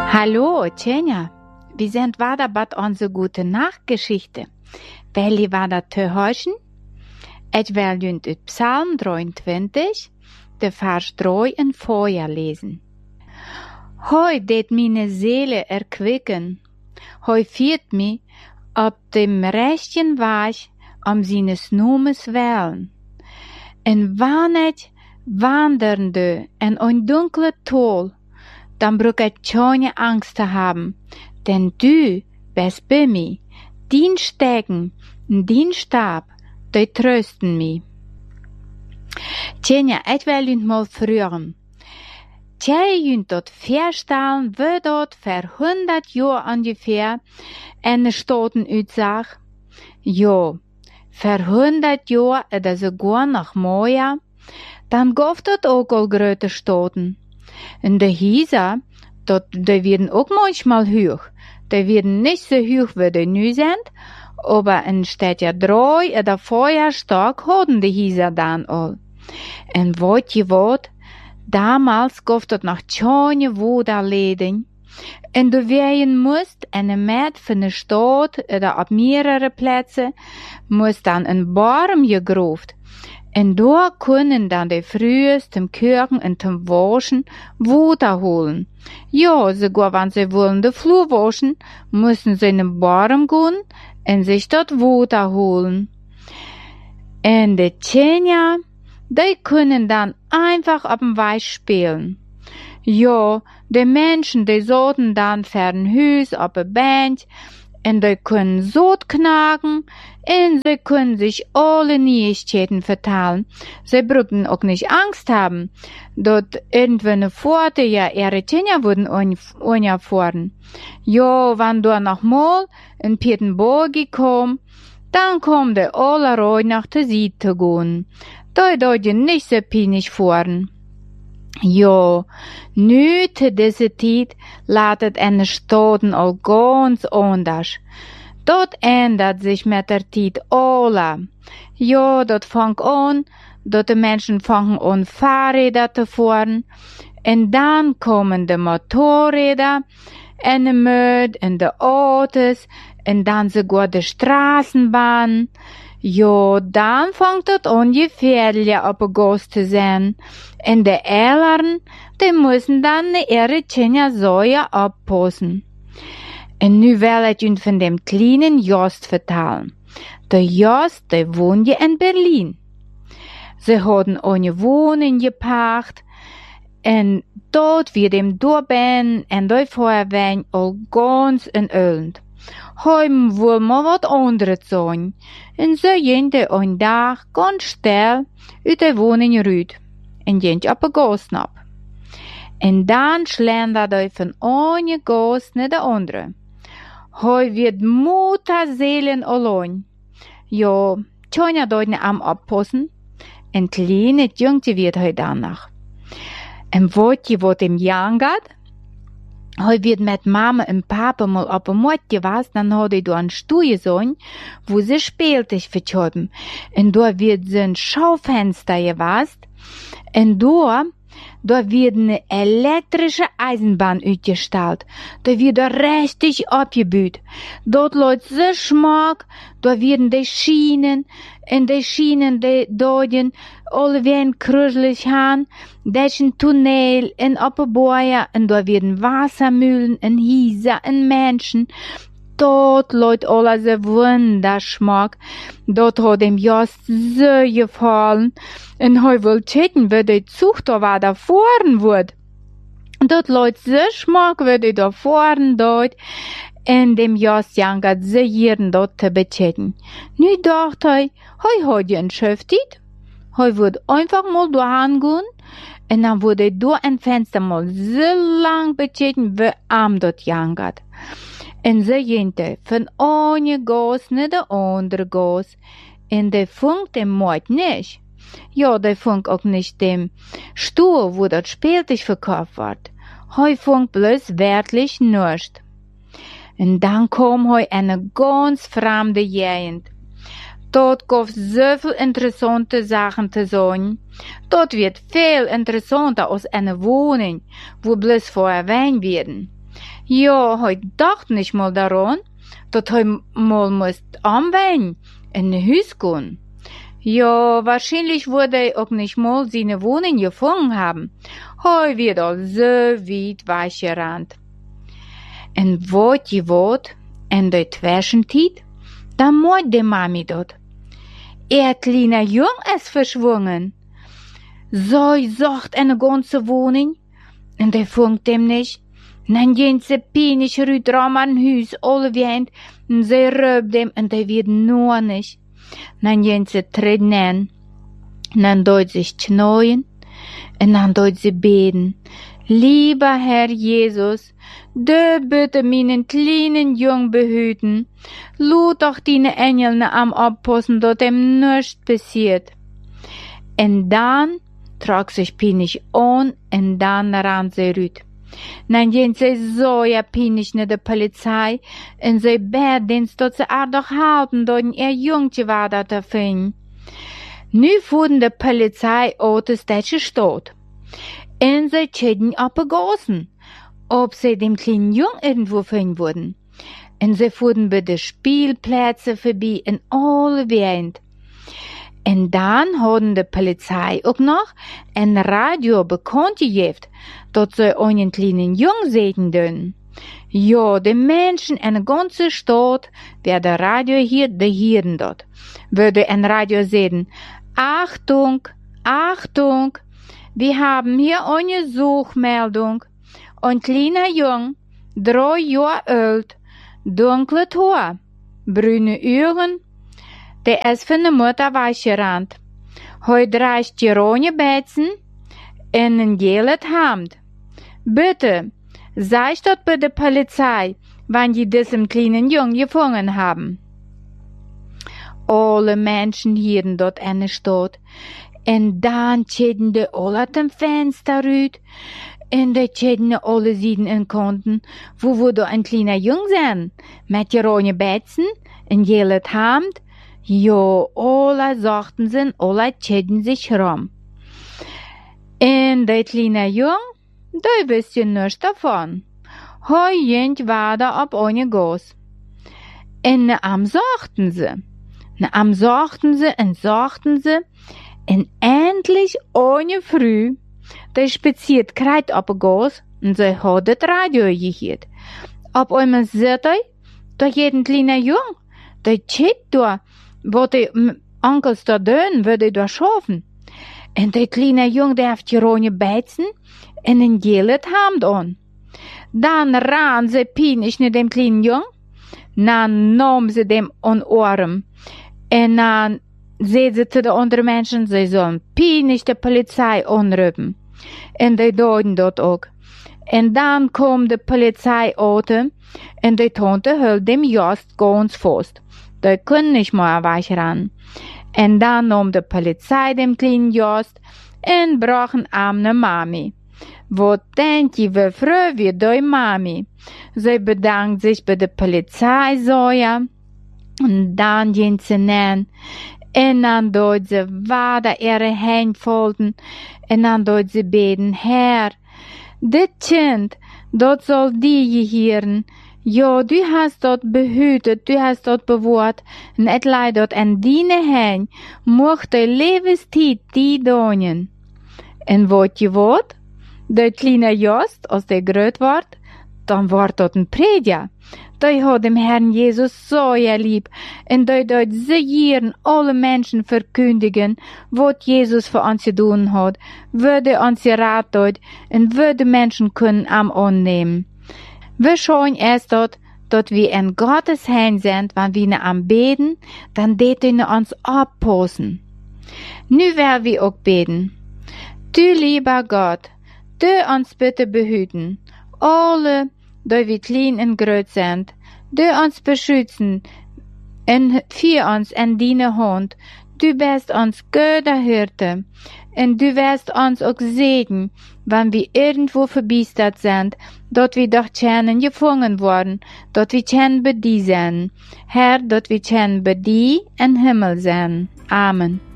Hallo, Tjenja. Wir sind weiter bei unserer gute Nachtgeschichte. Welche war das zu hören? Ich will jünt uit Psalm 23, de Vers 3 en Feuer lesen. Hoi det meine Seele erquicken. Hoi führt mich auf dem rechten Weg seines Nomes willen. En wann ich wandernde in ein dunkle Tal, dann brauch ich keine Angst zu haben, denn du bist bei mir. Dein Stecken und dein Stab, die trösten mich. Tjenja, ich will jünt mal früher. Tjej jünt dort verstellen, wie dort vor 100 Jahren ungefähr eine Stoten utsah. Ja, vor 100 Jahren oder sogar noch mehr, dann gab dort auch all große Stoten. Und die Häuser, die werden auch manchmal hoch. Die werden nicht so hoch, wie die nu sind, aber in Städte 3 oder 4 Stock hatten die Häuser dann all. Und wollt ihr was? Damals gab es noch keine Wohnläden. Und du wählen musst eine Met von der Stadt oder auf mehrere Plätze, muss dann ein Baum gegraft. Und da können dann die Frühes zum Kochen und zum Waschen Wasser holen. Ja, sogar wenn sie wollen den Flur waschen, müssen sie in den Baum gehen und sich dort Wasser holen. Und die Tjenja, die können dann einfach auf dem Weg spielen. Ja, die Menschen, die sollten dann für ein Haus auf der Bank und die können Sod knacken und sie können sich alle Neuigkeiten verteilen. Sie brauchen auch nicht Angst haben, dort irgendwann Pforte ja ihre Tjenja würden fahren. Ja, wenn du noch mal in Pietenburg kommst, dann kommt der alle Reu nach der Seite gehen. Da deuten nicht so peinlich fahren. Ja, nu zu dieser Zeit ladet eine Staden all ganz anders. Dort ändert sich mit der Zeit alles. Ja, dort fängt an, dort die Menschen fangen an Fahrräder zu fahren. Und dann kommen die Motorräder, und die Möd, und die Autos, und dann sogar die Straßenbahn. Ja, dann fängt es an, gefährlich auf der Gas zu sein. Und die Eltern, die müssen dann ihre Tjenja Säue abpassen. Und nu will ich Ihnen von dem kleinen Jost erzählen. Der Jost, der wohnt ja in Berlin. Sie hatten eine Wohnung gepacht. Und dort wird ihm durchbeen und die Feuerwehr all ganz in Öland. Heim wohl mal wat anderes sein. Und so ging der ein Tag ganz still uit der Wohnung rüt. Und ging auf den Gas ab. Und dann schlendert er von einer Gas nach der andere. Heu wird Mutterseelen allein. Ja, Tjenja dort am abpassen. Und kleine Jüngte wird heu danach. Und wollt ihr wat im Jahr geht? Heu wird mit Mama und Papa mal auf dem Mord gewesen, dann hat er da einen Stuhl gesehen, wo sie Spieltisch haben. Und da wird so ein Schaufenster gewesen. Und da wird eine elektrische Eisenbahn ausgestellt. Da wird richtig abgebaut. Dort läuft so Schmack, da werden die Schienen, die Dodien, alle werden krüschelig haben, dessen Tunnel, in Opperbäuer, und da werden Wassermühlen, in Häuser, in Menschen. Dort läuft alles so wunderschmack. Dort hat dem Jost so gefallen. Und heu will checken, wie die Zucht da weiter fahren wird. Dort läuft so schmack, wie die da fahren dort. Und dem Jost jangert so jeden dort zu bechecken. Nu dachte heu hat ja ein Schöftit. Heu wird einfach mal da hingehen. Und dann wurde da ein Fenster mal so lang bechecken, wie am dort jangert. En ze jente van eine Gas naar de andere Gas. En de funkt dem Mord nicht. Ja, de funkt auch nicht dem Stuhl, wo das Spieltisch verkauft wird. Heu funkt bloß wirklich nicht. Und dann kam heu eine ganz fremde Gegend. Dort gab's so viel interessante Sachen zu sehen. Dort wird viel interessanter als eine Wohnung, wo bloß Feuerwehr werden. Ja, hij dacht nicht mal daran, dat hij mal moest anwenden in een huis gaan. Ja, wahrscheinlich würde er auch nicht mal seine Wohnung gefunden haben. Hij wird al so weit weggerannt. En wat, en de Zwischenzeit, da mocht de Mami dort. Kleiner Jung ist verschwungen. Zij zocht eine ganze Wohnung, en de vond hem nicht. Dan ging ze pijnig ruit ram aan huis, alle weend, en ze röbt hem, en de wird nur nicht. Dan ging ze treden an, en dan deut sich knäuen, en dan deut ze beten. Lieber Herr Jesus, du bitte meinen kleinen Jung behüten. Lud doch deine Engel am Abposten, dort ihm nichts passiert. En dan trok sich pijnig an, en dan ran ze ruit. Dan ging ze zo ja pijnig naar de Polizei, en ze bedden dat ze haar doch halten, dat ihr Jungtje war dat te vinden. Nu voerden de Polizei uit de stedje stad. En ze tschäden abgegossen, ob sie dem kleinen Jung irgendwo finden würden. En sie fuhren bei den Spielplätzen vorbei in alle Gegend. En dann hadden de Polizei auch noch ein Radio bekannt gegeben, dat sie einen kleinen Jung sehen dürfen. Ja, die Menschen in der ganzen Stadt, wer der Radio hier, die hören dort, würde ein Radio sehen, Achtung, Achtung, wir haben hier eine Suchmeldung. Ein kleiner Jung, 3 Jahre alt, dunkles Haar, brune Augen, der ist von der Mutter weggerannt. Hij draagt oranje Betzen en een gele Hemd. Bitte, sag dort bei der Polizei, wann die diesem kleinen Jungen gefangen haben. Alle Menschen hielden dort in der Stadt. En dan tschäden de alle uit dem Fenster uit. En de tschäden alle Sieden in Kanten, wo da ein kleiner Jung sein, mit oranje Betzen, een gele Hemd. Ja, alle sagten sie, alle tschäden sich rum. En der kleine Jung, der wisst ja nichts davon. Heujend war da ab ohne Gas. En am sagten sie. Am sagten sie, en endlich ohne früh, der spaziert kreit ab Gas, und sie hat das Radio gehört. Ab einmal sieht da jeden kleiner Jung, der tschädt da, wat die Onkels da doen, würde da schaffen. En der kleine Jung, der heeft oranje Betzen en een gele Hemd an. Dan ran ze pijnig naar dem kleinen Jung, dan nam ze dem an Arm, en dan zei ze zu de andere Menschen, ze sollen pijnig de Polizei anrufen. En die deuten dat ook. En dan kwam de Polizeiauto, en die Tante hield dem Jost ganz vast. Die können nicht mehr wegrennen. En dan nam de Polizei dem kleinen Jost en brachen am ne Mami. Wat denk je, wie froh wird die Mami? Sie bedankt sich bei der Polizei, so ja. Und dann ging sie nähen. En dan deut sie weiter ihre Hände folgen. En dan deut sie beten, Herr, dit Kind, dat soll die gehören. Ja, du hast dort behütet, du hast dort bewahrt, und et leid dort an deine Hände, mochte Lebenszeit die donen. En wat je wat? Der kleine Jost, als der gröt ward, dann ward dort ein Prediger. Die hat dem Herrn Jesus so lieb, und die dort sehr alle Menschen verkündigen, wat Jesus für uns getan hat, würde uns gerat dort, und würde Menschen können am annehmen. Wir schauen erst dort wir in Gottes Hand sind, wenn wir am Beten, dann deten wir uns abpassen. Nu werden wir auch beten. Du lieber Gott, du uns bitte behüten, alle, die wir klein und groß sind, du uns beschützen, und für uns in deine Hand, du bist uns guter Hirte, und du wirst uns auch segnen, wenn wir irgendwo verbiestert sind, dort wir doch Tschänen gefangen worden, dort wir Tschänen bei dir sind. Herr, dort wir Tschänen bei dir im Himmel sind. Amen.